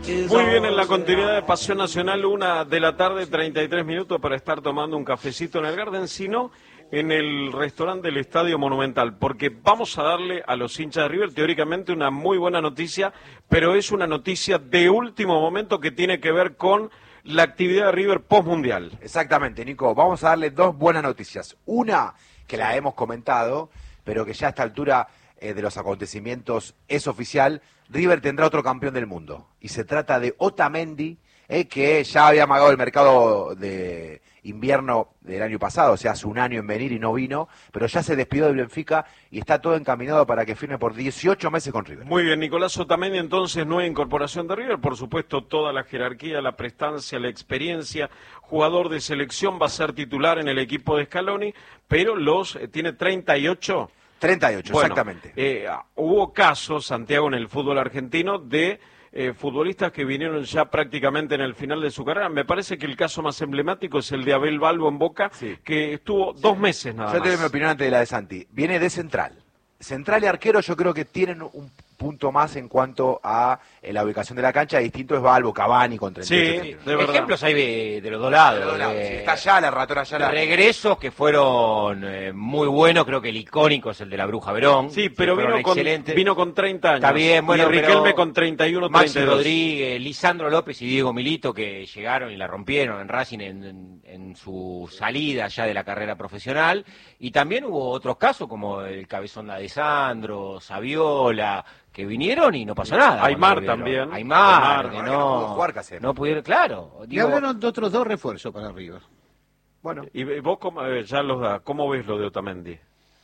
Muy bien, en la continuidad de Pasión Nacional, 1:33 para estar tomando un cafecito en el Garden, sino en el restaurante del Estadio Monumental, porque vamos a darle a los hinchas de River teóricamente una muy buena noticia, pero es una noticia de último momento que tiene que ver con la actividad de River post-mundial. Exactamente, Nico, vamos a darle dos buenas noticias. Una, que la hemos comentado, pero que ya a esta altura de los acontecimientos es oficial. River tendrá otro campeón del mundo, y se trata de Otamendi, que ya había amagado el mercado de invierno del año pasado, o sea, hace un año en venir y no vino, pero ya se despidió del Benfica y está todo encaminado para que firme por 18 meses con River. Muy bien, Nicolás Otamendi, entonces, nueva incorporación de River, por supuesto, toda la jerarquía, la prestancia, la experiencia, jugador de selección, va a ser titular en el equipo de Scaloni, pero tiene 38... 38, bueno, exactamente. Hubo casos, Santiago, en el fútbol argentino de futbolistas que vinieron ya prácticamente en el final de su carrera. Me parece que el caso más emblemático es el de Abel Balbo en Boca, sí, que estuvo 2 meses nada más. Yo te doy mi opinión antes de la de Santi. Viene de central. Central y arquero yo creo que tienen un punto más en cuanto a la ubicación de la cancha. Distinto es Balbo, Cavani con 38 sí, de verdad. Ejemplos hay de los dos lados. Sí, está Ayala, Ratón Ayala. Regresos que fueron muy buenos, creo que el icónico es el de la Bruja Verón. Sí, pero vino con 30 años. Está bien, bueno, y Riquelme con 31, Maxi 32. Rodríguez, Lisandro López y Diego Milito, que llegaron y la rompieron en Racing en su salida ya de la carrera profesional. Y también hubo otros casos, como el Cabezón de Alessandro, Saviola, que vinieron y no pasó nada. Aymar también. Aymar, que no pudieron, claro. Y hablaron de otros dos refuerzos para River. Bueno. ¿Y vos cómo ves lo de Otamendi?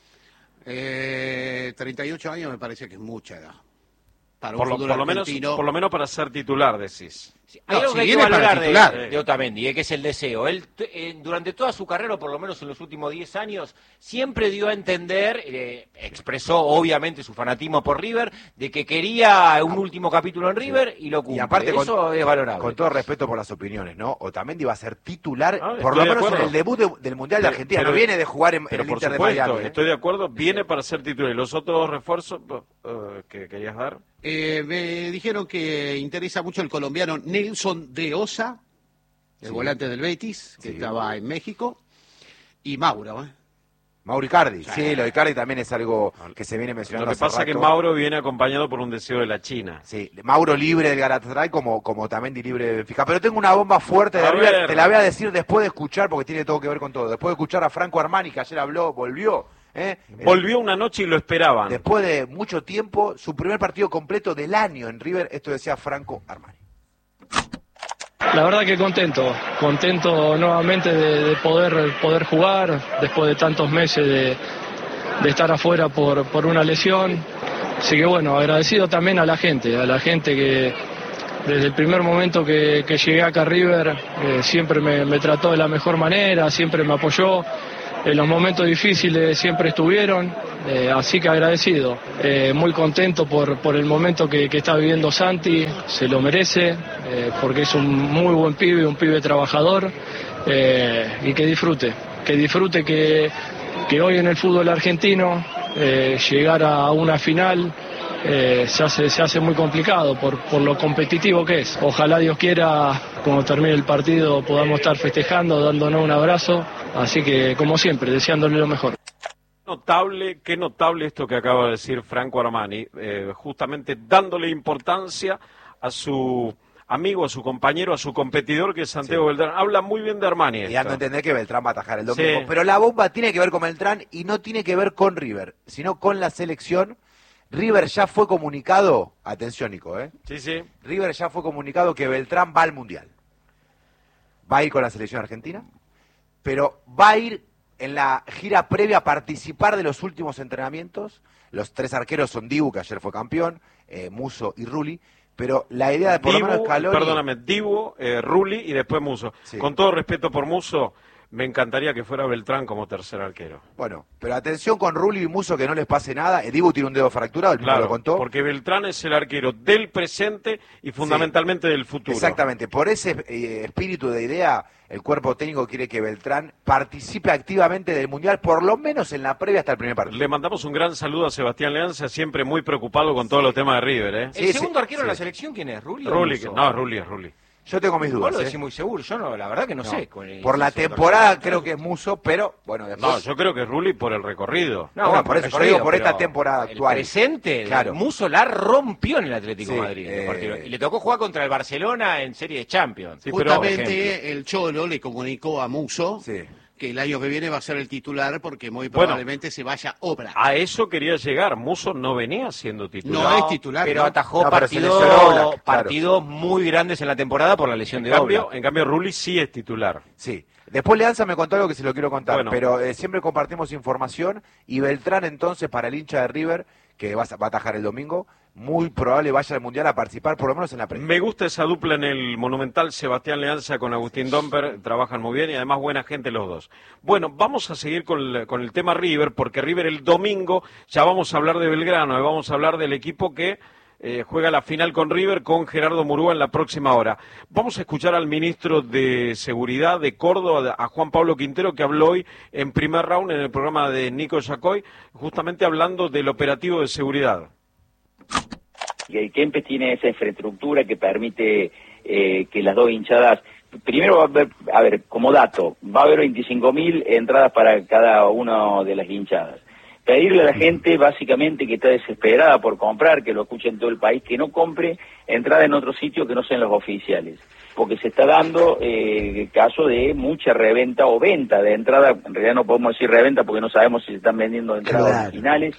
38 años me parece que es mucha edad. Para por lo menos para ser titular, decís. Sí, hay algo que hay que valorar de Otamendi, que es el deseo. Él, durante toda su carrera, o por lo menos en los últimos 10 años, siempre dio a entender, expresó obviamente su fanatismo por River, de que quería un último capítulo en River y lo cumple. Y aparte, eso es valorable. Con todo respeto por las opiniones, ¿no? Otamendi va a ser titular, por lo menos en el debut del Mundial de Argentina. No viene de jugar en el Inter de Miami. Estoy de acuerdo, viene para ser titular. ¿Y los otros refuerzos que querías dar? Me dijeron que interesa mucho el colombiano Nelson de Osa, el volante del Betis, que estaba en México, y Mauro. Mauro Icardi, sí, lo de Icardi también es algo que se viene mencionando. Lo que pasa es que Mauro viene acompañado por un deseo de la China. Sí, Mauro libre del Galatasaray como Otamendi libre de Benfica. Pero tengo una bomba fuerte de River, te la voy a decir después de escuchar, porque tiene todo que ver con todo. Después de escuchar a Franco Armani, que ayer habló, volvió una noche y lo esperaban. Después de mucho tiempo, su primer partido completo del año en River, esto decía Franco Armani. La verdad que contento nuevamente de poder jugar después de tantos meses de estar afuera por una lesión. Así que bueno, agradecido también a la gente que desde el primer momento que llegué acá a River siempre me trató de la mejor manera, siempre me apoyó. En los momentos difíciles siempre estuvieron, así que agradecido, muy contento por el momento que está viviendo Santi, se lo merece, porque es un muy buen pibe, un pibe trabajador, y que disfrute que hoy en el fútbol argentino llegar a una final se hace muy complicado por lo competitivo que es. Ojalá Dios quiera, cuando termine el partido, podamos estar festejando, dándonos un abrazo. Así que, como siempre, deseándole lo mejor. Qué notable esto que acaba de decir Franco Armani, justamente dándole importancia a su amigo, a su compañero, a su competidor, que es Santiago Beltrán. Habla muy bien de Armani. Y dando a entender que Beltrán va a atajar el domingo. Sí. Pero la bomba tiene que ver con Beltrán y no tiene que ver con River, sino con la selección. River ya fue comunicado, atención Nico, Sí. River ya fue comunicado que Beltrán va al Mundial. Va a ir con la selección argentina, pero va a ir en la gira previa a participar de los últimos entrenamientos. Los 3 arqueros son Dibu, que ayer fue campeón, Musso y Rulli, pero la idea de por lo menos Scaloni... Perdóname, Dibu, Rulli y después Musso. Sí. Con todo respeto por Musso, me encantaría que fuera Beltrán como tercer arquero. Bueno, pero atención con Rulli y Musso, que no les pase nada. Dibu tiene un dedo fracturado, el mismo lo contó. Porque Beltrán es el arquero del presente y fundamentalmente del futuro. Exactamente, por ese espíritu de idea, el cuerpo técnico quiere que Beltrán participe activamente del Mundial, por lo menos en la previa hasta el primer partido. Le mandamos un gran saludo a Sebastián Leanza, siempre muy preocupado con todos los temas de River. ¿El segundo arquero de la selección quién es? ¿Rulli? Rulli, no, Rulli es Rulli. Yo tengo mis dudas. Vos lo decís muy seguro, yo no, la verdad que no sé. Por la temporada creo que es Musso, pero bueno, después... No, yo creo que es Rulli por el recorrido. No, bueno, por eso yo digo por esta temporada actual. El presente, claro. Musso la rompió en el Atlético de Madrid. Y le tocó jugar contra el Barcelona en Serie de Champions. Sí, justamente el Cholo le comunicó a Musso que el año que viene va a ser el titular porque muy probablemente se vaya Obra. A eso quería llegar. Musso no venía siendo titular. No es titular. Pero atajó partidos muy grandes en la temporada por la lesión de Obra. En cambio, Rulli sí es titular. Sí. Después Leanza me contó algo que se lo quiero contar, pero siempre compartimos información y Beltrán entonces para el hincha de River, que va a atajar el domingo, muy probable vaya al Mundial a participar por lo menos en la previa. Me gusta esa dupla en el Monumental, Sebastián Leanza con Agustín Domper, trabajan muy bien y además buena gente los dos. Bueno, vamos a seguir con el tema River, porque River el domingo ya vamos a hablar de Belgrano, vamos a hablar del equipo que juega la final con River, con Gerardo Murúa en la próxima hora. Vamos a escuchar al ministro de Seguridad de Córdoba, a Juan Pablo Quintero, que habló hoy en primer round en el programa de Nico Yacoy, justamente hablando del operativo de seguridad. El Kempes tiene esa infraestructura que permite que las dos hinchadas, primero va a haber, como dato, va a haber 25.000 entradas para cada una de las hinchadas. Pedirle a la gente, básicamente, que está desesperada por comprar, que lo escuche en todo el país, que no compre entrada en otro sitio que no sean los oficiales. Porque se está dando el caso de mucha reventa o venta de entrada, en realidad no podemos decir reventa porque no sabemos si se están vendiendo entradas originales,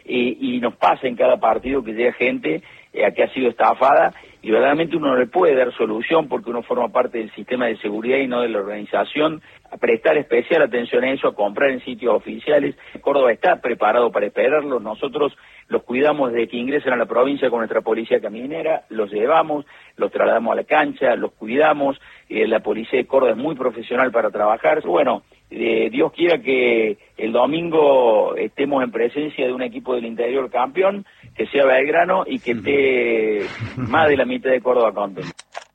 y nos pasa en cada partido que llega gente a que ha sido estafada, y verdaderamente uno no le puede dar solución porque uno forma parte del sistema de seguridad y no de la organización, a prestar especial atención a eso, a comprar en sitios oficiales. Córdoba está preparado para esperarlos, nosotros los cuidamos desde que ingresan a la provincia con nuestra policía caminera, los llevamos, los trasladamos a la cancha, los cuidamos, la policía de Córdoba es muy profesional para trabajar. Bueno, Dios quiera que el domingo estemos en presencia de un equipo del interior campeón, que sea Belgrano y que esté más de la mitad de Córdoba contento.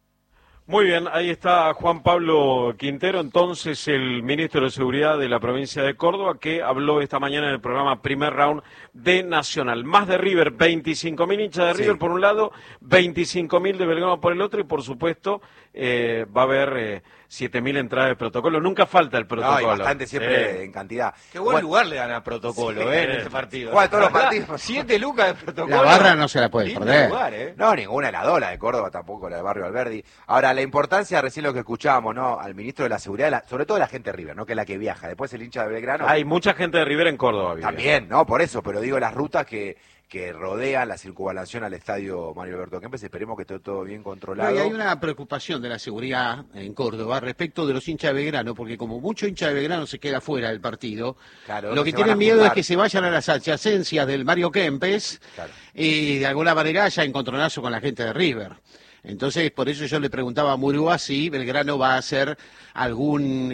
Muy bien, ahí está Juan Pablo Quintero, entonces el ministro de Seguridad de la provincia de Córdoba, que habló esta mañana en el programa Primer Round de Nacional. Más de River, 25.000 hinchas de River por un lado, 25.000 de Belgrano por el otro, y por supuesto va a haber 7.000 entradas de protocolo. Nunca falta el protocolo. No, y bastante siempre en cantidad. Qué buen lugar le dan a protocolo en este partido. Juega todos los partidos. 7 lucas de protocolo. La barra no se la puede perder. Lugar, No, ninguna, la de Córdoba tampoco, la de Barrio Alberdi. Ahora, la importancia, recién lo que escuchábamos, ¿no? Al ministro de la Seguridad, sobre todo la gente de River, ¿no? Que es la que viaja. Después el hincha de Belgrano. Hay mucha gente de River en Córdoba. También, ¿no? Por eso, pero digo las rutas que rodean la circunvalación al estadio Mario Alberto Kempes, esperemos que esté todo bien controlado. No, y hay una preocupación de la seguridad en Córdoba respecto de los hinchas de Belgrano, porque como mucho hincha de Belgrano se queda fuera del partido, lo que tienen miedo es que se vayan a las adyacencias del Mario Kempes y de alguna manera haya encontronazo con la gente de River. Entonces, por eso yo le preguntaba a Murúa si Belgrano va a hacer algún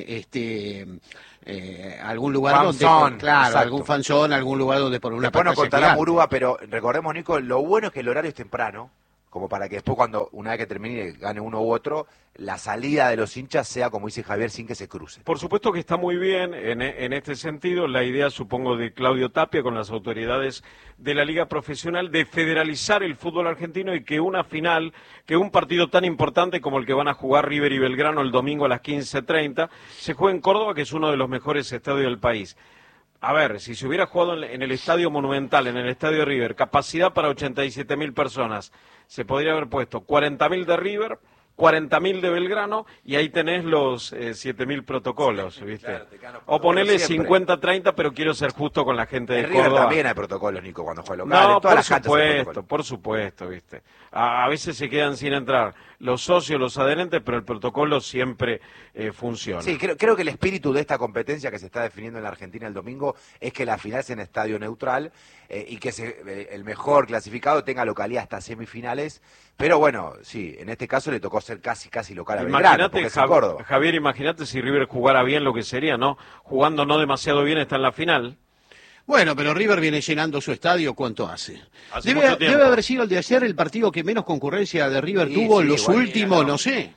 algún lugar donde, algún fanzón, algún lugar donde por una pantalla. Después nos contará Murúa, pero recordemos, Nico, lo bueno es que el horario es temprano, como para que después cuando, una vez que termine, gane uno u otro, la salida de los hinchas sea, como dice Javier, sin que se cruce. Por supuesto que está muy bien en este sentido, la idea, supongo, de Claudio Tapia con las autoridades de la Liga Profesional de federalizar el fútbol argentino y que una final, que un partido tan importante como el que van a jugar River y Belgrano el domingo a las 15:30, se juegue en Córdoba, que es uno de los mejores estadios del país. A ver, si se hubiera jugado en el Estadio Monumental, en el Estadio River, capacidad para 87.000 personas, se podría haber puesto 40.000 de River, 40.000 de Belgrano, y ahí tenés los 7.000 protocolos, ¿viste? Claro, o ponerle 50-30, pero quiero ser justo con la gente de Córdoba. River también hay protocolos, Nico, cuando juega local. No, por supuesto, ¿viste? A veces se quedan sin entrar los socios, los adherentes, pero el protocolo siempre funciona. Sí, creo que el espíritu de esta competencia que se está definiendo en la Argentina el domingo es que la final sea en estadio neutral y que el mejor clasificado tenga localidad hasta semifinales, Pero bueno, sí, en este caso le tocó ser casi local a Belgrano, porque es en Córdoba. Javier, imagínate si River jugara bien lo que sería, ¿no? Jugando no demasiado bien está en la final. Bueno, pero River viene llenando su estadio, ¿cuánto hace? Debe haber sido el de ayer el partido que menos concurrencia de River tuvo en los últimos, no sé.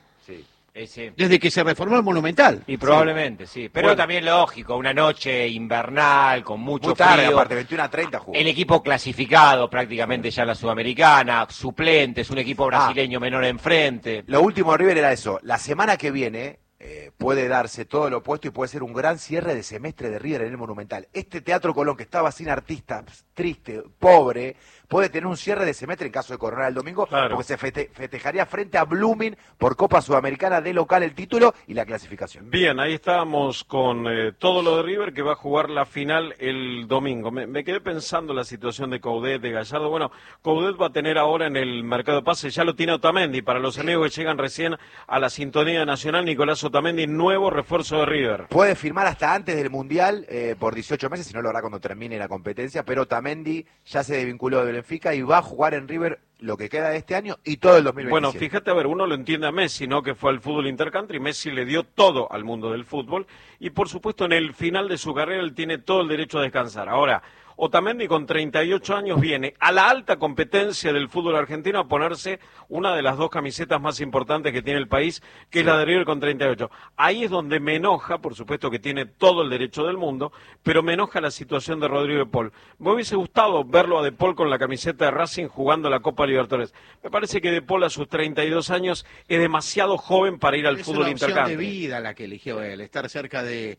Desde que se reformó el Monumental. Y probablemente, sí. Pero también lógico, una noche invernal, con mucho frío. Aparte, 21:30 jugó. El equipo clasificado prácticamente ya en la Sudamericana, suplentes, un equipo brasileño menor enfrente. Lo último de River era eso. La semana que viene puede darse todo lo opuesto y puede ser un gran cierre de semestre de River en el Monumental. Este Teatro Colón, que estaba sin artistas, triste, pobre, puede tener un cierre de semestre en caso de coronar el domingo, porque se festejaría frente a Blooming por Copa Sudamericana de local el título y la clasificación. Bien, ahí estábamos con todo lo de River, que va a jugar la final el domingo. Me quedé pensando la situación de Coudet, de Gallardo. Bueno, Coudet va a tener ahora en el mercado de pases, ya lo tiene Otamendi, para los amigos que llegan recién a la sintonía nacional, Nicolás Otamendi, nuevo refuerzo de River. Puede firmar hasta antes del Mundial, por 18 meses, si no lo hará cuando termine la competencia, pero Otamendi ya se desvinculó de Benfica y va a jugar en River lo que queda de este año y todo el 2027. Bueno, fíjate, a ver, uno lo entiende a Messi, ¿no? Que fue al fútbol intercountry, Messi le dio todo al mundo del fútbol y por supuesto en el final de su carrera él tiene todo el derecho a descansar. Ahora, Otamendi con 38 años viene a la alta competencia del fútbol argentino a ponerse una de las dos camisetas más importantes que tiene el país, que es la de River con 38. Ahí es donde me enoja, por supuesto que tiene todo el derecho del mundo, pero me enoja la situación de Rodrigo de Paul. Me hubiese gustado verlo a De Paul con la camiseta de Racing jugando la Copa Libertadores. Me parece que De Paul a sus 32 años es demasiado joven para ir al fútbol intercountry. Es una opción de vida la que eligió él, estar cerca de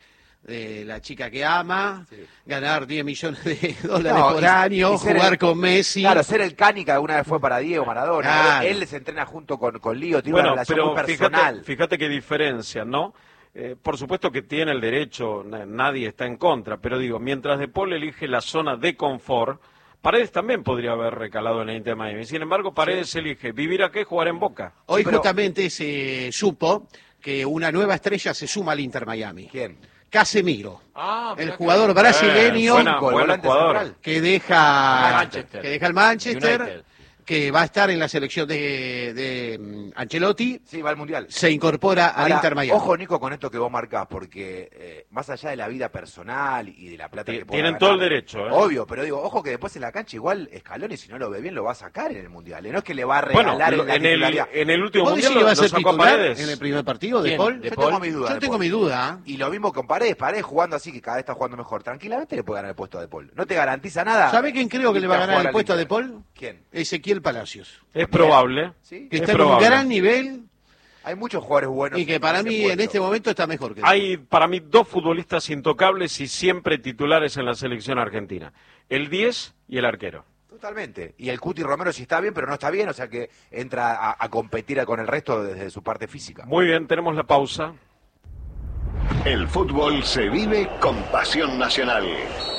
la chica que ama, ganar 10 millones de dólares por año, jugar con Messi. Claro, ser el Cani que alguna vez fue para Diego Maradona. Claro. Él se entrena junto con Lío, tiene una relación muy personal. Fíjate qué diferencia, ¿no? Por supuesto que tiene el derecho, nadie está en contra, pero digo, mientras De Paul elige la zona de confort, Paredes también podría haber recalado en el Inter de Miami. Sin embargo, Paredes elige vivir aquí y jugar en Boca. Hoy justamente se supo que una nueva estrella se suma al Inter Miami. ¿Quién? Casemiro, el jugador brasileño jugador que deja el Manchester United, que va a estar en la selección de Ancelotti. Sí, va al Mundial. Se incorpora al Inter Miami. Ojo, Nico, con esto que vos marcás, porque más allá de la vida personal y de la plata que tienen ganar, todo el derecho. Obvio, pero digo, ojo que después en la cancha igual Scaloni, si no lo ve bien, lo va a sacar en el Mundial. No es que le va a regalar en el último Mundial lo va a ser titular en el primer partido de Paul. Yo tengo mi duda. Yo tengo mi duda. Y lo mismo con Paredes jugando así, que cada vez está jugando mejor. Tranquilamente le puede ganar el puesto a De Paul. No te garantiza nada. ¿Sabe quién creo que le va a ganar el puesto a De Paul? ¿Quién? Ezequiel Palacios. Es probable. ¿Sí? Que está en un gran nivel. Hay muchos jugadores buenos. Y que para mí en este momento está mejor que Hay para mí dos futbolistas intocables y siempre titulares en la selección argentina. El 10 y el arquero. Totalmente. Y el Cuti Romero sí está bien, pero no está bien, o sea que entra a competir con el resto desde su parte física. Muy bien, tenemos la pausa. El fútbol se vive con pasión nacional.